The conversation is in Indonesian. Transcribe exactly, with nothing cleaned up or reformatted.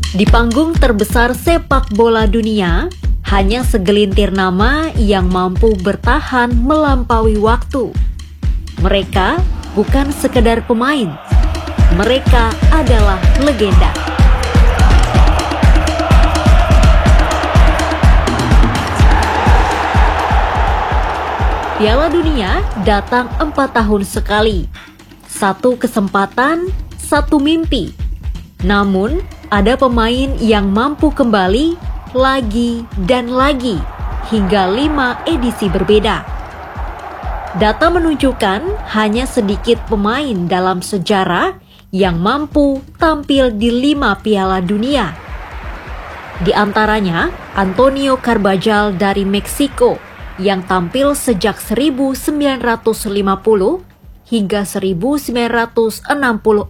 Di panggung terbesar sepak bola dunia, hanya segelintir nama yang mampu bertahan melampaui waktu. Mereka bukan sekedar pemain, mereka adalah legenda. Piala Dunia datang empat tahun sekali. Satu kesempatan, satu mimpi. Namun, ada pemain yang mampu kembali lagi dan lagi hingga lima edisi berbeda. Data menunjukkan hanya sedikit pemain dalam sejarah yang mampu tampil di lima Piala Dunia. Di antaranya, Antonio Carbajal dari Meksiko yang tampil sejak seribu sembilan ratus lima puluh hingga seribu sembilan ratus enam puluh